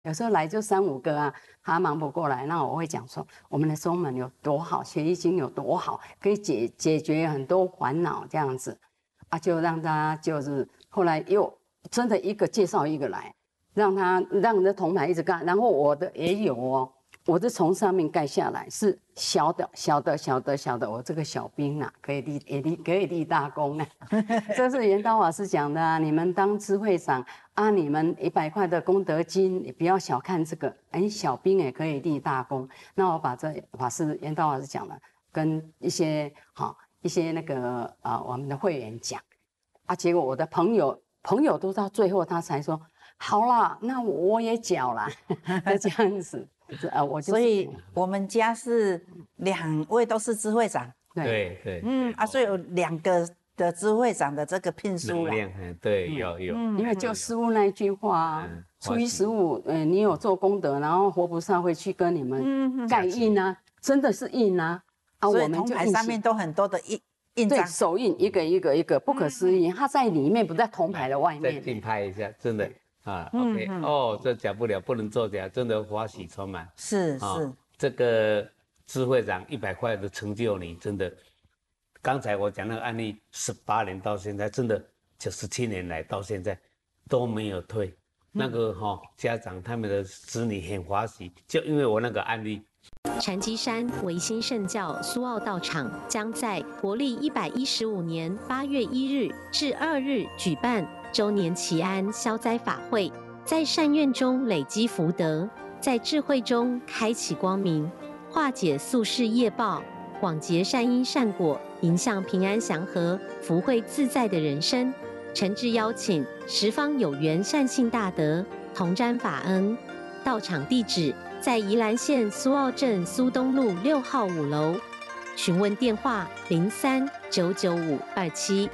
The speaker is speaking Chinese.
有时候来就3、5个啊，他忙不过来，那我会讲说我们的松门有多好，血液经有多好，可以解决很多烦恼这样子啊，就让他就是后来又真的一个介绍一个来，让的铜牌一直盖，然后我的也有哦。我是从上面盖下来，是小的，我这个小兵啊，可以立大功啊。这是圆道法师讲的啊，你们当知会长啊，你们100块的功德金，你不要小看这个，小兵也可以立大功。那我把这圆道法师讲的，跟一些那个我们的会员讲啊，结果我的朋友都到最后他才说，好啦，那我也缴啦，就这样子。 所以我们家是2位都是知会长， 对， 所以有2个的知会长的这个聘书啦， 对，有， 因为就师父那一句话，初一十五，你有做功德，然后活菩萨会去跟你们盖印啊，真的是印啊， 所以铜牌上面都很多的印章， 手印一个不可思议，它在里面，不在铜牌的外面。 再竞拍一下，真的。OK， 这假不了，不能作假，真的欢喜充满。 是， 这个知会长100块的成就你真的，刚才我讲那个案例，18年到现在，真的97年来到现在都没有退。那个家长他们的子女很欢喜，就因为我那个案例。 禅机山维新圣教苏澳道场将在国历115年8月1日至2日举办周年祈安消灾法会，在善愿中累积福德，在智慧中开启光明，化解宿世业报，广结善因善果，迎向平安祥和、福慧自在的人生。诚挚邀请十方有缘善信大德同沾法恩。到场地址在宜兰县苏澳镇苏东路6号5楼，询问电话03-99527。